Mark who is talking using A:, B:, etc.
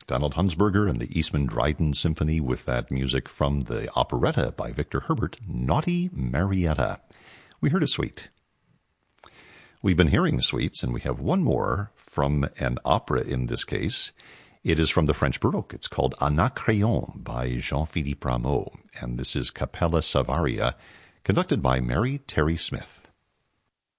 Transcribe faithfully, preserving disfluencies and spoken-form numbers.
A: Donald Hunsberger and the Eastman Dryden Symphony with that music from the operetta by Victor Herbert, Naughty Marietta. We heard a suite. We've been hearing suites, and we have one more from an opera in this case. It is from the French Baroque. It's called Anacreon by Jean-Philippe Rameau, and this is Capella Savaria, conducted by Mary Terry Smith.